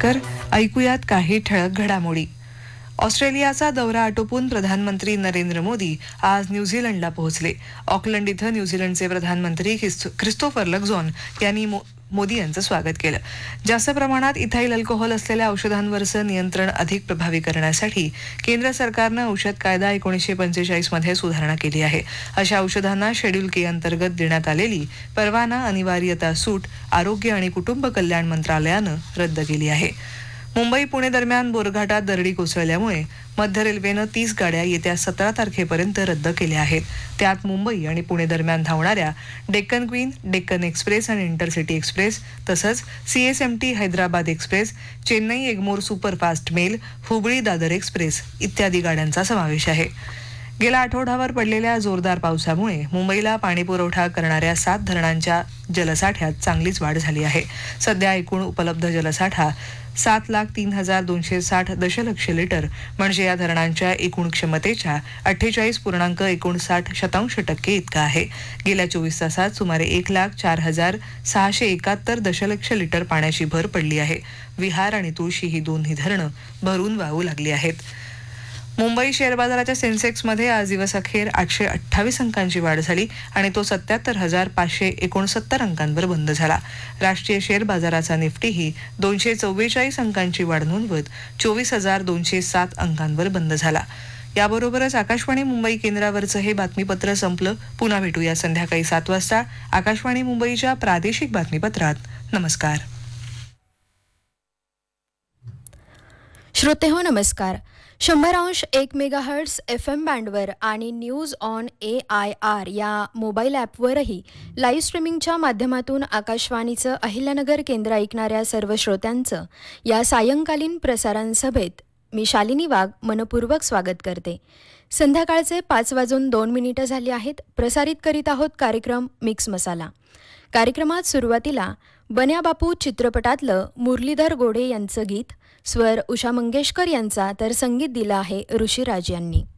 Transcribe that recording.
नमस्कार. ऐकूयात काही ठळक घडामोडी. ऑस्ट्रेलियाचा दौरा आटोपून प्रधानमंत्री नरेंद्र मोदी आज न्यूझीलंडला पोहोचले. ऑकलंड इथं न्यूझीलंडचे प्रधानमंत्री ख्रिस्तोफर लक्झॉन यांनी मोदी यांचं स्वागत केलं. जास्त प्रमाणात इथाईल अल्कोहोल असलेल्या औषधांवरचं नियंत्रण अधिक प्रभावी करण्यासाठी केंद्र सरकारनं औषध कायदा 1945 मध्ये सुधारणा केली आहे. अशा औषधांना शेड्यूल के अंतर्गत देण्यात आलेली परवाना अनिवार्यता सूट आरोग्य आणि कुटुंब कल्याण मंत्रालयानं रद्द केली आहे. मुंबई पुणे दरम्यान बोरघाटात दरडी कोसळल्यामुळे मध्य रेल्वेनं 30 गाड्या येत्या 17 तारखेपर्यंत रद्द केल्या आहेत. त्यात मुंबई आणि पुणे दरम्यान धावणाऱ्या डेक्कन क्वीन, डेक्कन एक्सप्रेस आणि इंटरसिटी एक्सप्रेस तसंच CSMT Hyderabad express, Chennai Egmore superfast mail, Hubli Dadar express इत्यादी गाड्यांचा समावेश आहे. गेल्या आठवड्याभर पडलेल्या जोरदार पावसामुळे मुंबईला पाणीपुरवठा करणाऱ्या 7 धरणांच्या जलसाठ्यात चांगलीच वाढ झाली आहे. सध्या एकूण उपलब्ध जलसाठा 7,03,260 दशलक्ष लिटर म्हणजे या धरणांच्या एकूण क्षमतेच्या 48.59% इतका आहे. गेल्या 24 तासात सुमारे 1,04,671 दशलक्ष लिटर पाण्याची भर पडली आहे. विहार आणि तुळशी ही दोन्ही धरणं भरून वाहू लागली आहेत. मुंबई शेअर बाजाराच्या सेन्सेक्समध्ये आज दिवसअखेर 828 अंकांची वाढ झाली आणि तो 77,569 अंकांवर बंद झाला. राष्ट्रीय शेअर बाजाराचा निफ्टीही 244 अंकांची वाढ नोंदवत 24,207 अंकांवर बंद झाला. याबरोबरच आकाशवाणी मुंबई केंद्रावरचं हे बातमीपत्र संपलं. पुन्हा भेटूया संध्याकाळी 7 वाजता आकाशवाणी मुंबईच्या प्रादेशिक बातमीपत्रात. नमस्कार. श्रोतेहो नमस्कार. 100.1 मेगाहर्ट्झ FM बँडवर आणि न्यूज ऑन AIR या मोबाईल ॲपवरही लाईव्ह स्ट्रीमिंगच्या माध्यमातून आकाशवाणीचं अहिल्यानगर केंद्र ऐकणाऱ्या सर्व श्रोत्यांचं या सायंकालीन प्रसारण सभेत मी शालिनी वाघ मनपूर्वक स्वागत करते. संध्याकाळचे 5:02 झाले आहेत. प्रसारित करीत आहोत कार्यक्रम मिक्स मसाला. कार्यक्रमात सुरुवातीला बन्या बापू चित्रपटातलं मुरलीधर गोडे यांचं गीत, स्वर उषा मंगेशकर यांचा, तर संगीत दिलं आहे ऋषिराज यांनी.